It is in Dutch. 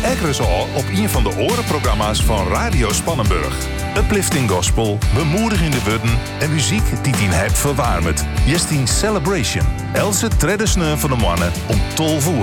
Ekkeres al op een van de orenprogramma's van Radio Spannenburg. Uplifting gospel, bemoedigende woorden en muziek die tien hebt verwarmd. Jestien Celebration. Else tredde sneu van de mannen om 12 uur.